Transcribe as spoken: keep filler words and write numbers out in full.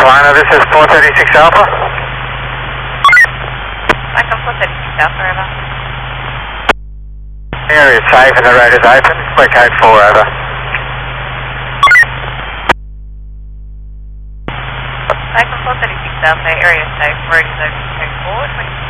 Carolina, this is four thirty-six Alpha. Michael four thirty-six Alpha, over. Area is safe and the road is open. Clear code four, over. Michael four thirty-six Alpha, area safe, road is open, code four, twenty